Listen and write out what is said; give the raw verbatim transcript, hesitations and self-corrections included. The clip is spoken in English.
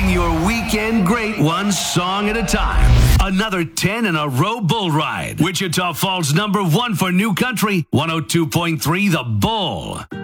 Making your weekend great one song at a time. Another ten in a row bull ride. Wichita Falls number one for new country. one oh two point three The Bull.